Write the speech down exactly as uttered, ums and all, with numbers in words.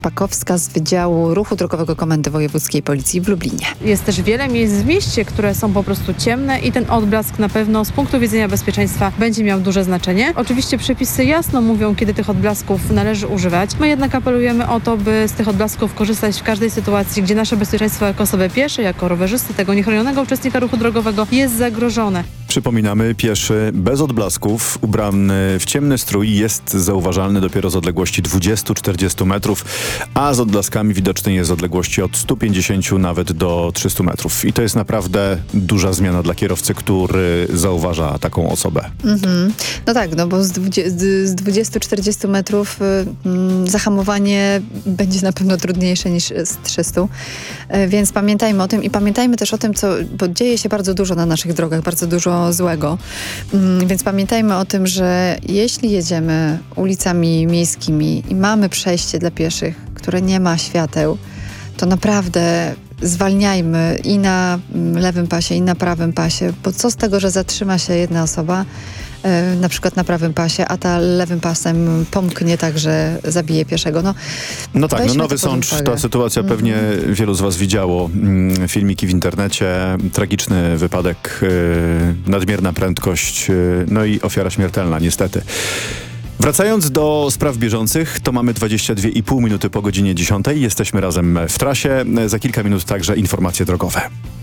Pakowska z Wydziału Ruchu Drogowego Komendy Wojewódzkiej Policji w Lublinie. Jest też wiele miejsc w mieście, które są po prostu ciemne i ten odblask na pewno z punktu widzenia bezpieczeństwa będzie miał duże znaczenie. Oczywiście przepisy jasno mówią, kiedy tych odblasków należy używać. My jednak apelujemy o to, by z tych odblasków korzystać w każdej sytuacji, gdzie nasze bezpieczeństwo jako osoby pieszej, jako rowerzysty, tego niechronionego uczestnika ruchu drogowego jest zagrożone. Przypominamy, pieszy bez odblasków, ubrany w ciemny strój jest zauważalny dopiero z odległości dwudziestu do czterdziestu metrów, a z odblaskami widoczny jest z odległości od stu pięćdziesięciu nawet do trzystu metrów. I to jest naprawdę duża zmiana dla kierowcy, który zauważa taką osobę. Mhm. No tak, no bo z dwudziestu do czterdziestu metrów y, zahamowanie będzie na pewno trudniejsze niż z trzystu. Y, więc pamiętajmy o tym i pamiętajmy też o tym, co, bo dzieje się bardzo dużo na naszych drogach, bardzo dużo złego. Y, więc pamiętajmy o tym, że jeśli jedziemy ulicami miejskimi i mamy przejście dla pieszych, które nie ma świateł, to naprawdę zwalniajmy i na lewym pasie, i na prawym pasie, bo co z tego, że zatrzyma się jedna osoba, yy, na przykład na prawym pasie, a ta lewym pasem pomknie tak, że zabije pieszego. No, no tak, no Nowy Sącz, ta sytuacja, mm-hmm. pewnie wielu z was widziało mm, filmiki w internecie, tragiczny wypadek, yy, nadmierna prędkość, yy, no i ofiara śmiertelna niestety. Wracając do spraw bieżących, to mamy dwadzieścia dwie i pół minuty po godzinie dziesiątej. Jesteśmy razem w trasie. Za kilka minut także informacje drogowe.